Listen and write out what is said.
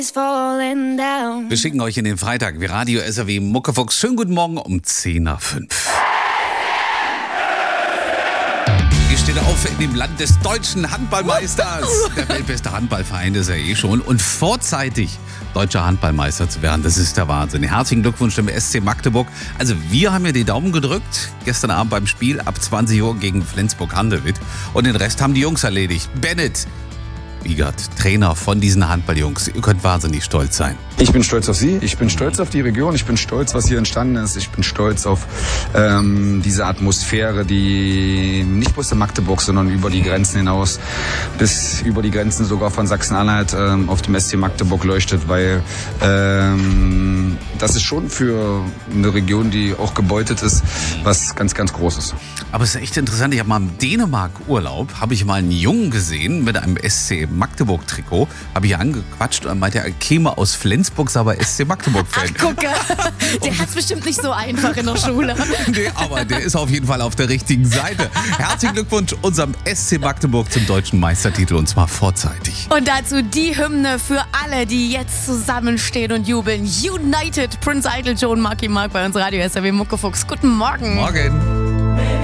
Wir schicken euch in den Freitag wie Radio SAW Muckefuchs. Schönen guten Morgen um 10 nach 5. Hier steht er auf in dem Land des deutschen Handballmeisters. Der weltbeste Handballverein ist er eh schon. Und vorzeitig deutscher Handballmeister zu werden, das ist der Wahnsinn. Herzlichen Glückwunsch dem SC Magdeburg. Also wir haben ja die Daumen gedrückt. Gestern Abend beim Spiel ab 20 Uhr gegen Flensburg-Handewitt. Und den Rest haben die Jungs erledigt. Bennett Wiegert, Trainer von diesen Handballjungs. Ihr könnt wahnsinnig stolz sein. Ich bin stolz auf Sie, ich bin stolz auf die Region, ich bin stolz, was hier entstanden ist. Ich bin stolz auf diese Atmosphäre, die nicht bloß in Magdeburg, sondern über die Grenzen hinaus, bis über die Grenzen sogar von Sachsen-Anhalt auf dem SC Magdeburg leuchtet, weil das ist schon für eine Region, die auch gebeutet ist, was ganz, ganz Großes. Aber es ist echt interessant, ich habe mal im Dänemark-Urlaub, habe ich mal einen Jungen gesehen mit einem SC Magdeburg-Trikot, habe ich angequatscht und er meinte, er käme aus Flensburg, sei aber SC Magdeburg-Fan. Ach, gucke, der hat es bestimmt nicht so einfach in der Schule. Nee, aber der ist auf jeden Fall auf der richtigen Seite. Herzlichen Glückwunsch unserem SC Magdeburg zum deutschen Meistertitel und zwar vorzeitig. Und dazu die Hymne für alle, die jetzt zusammenstehen und jubeln. United, Prince Idol, Joan, Marky Mark bei uns Radio SAW Muckefuchs. Guten Morgen. Morgen.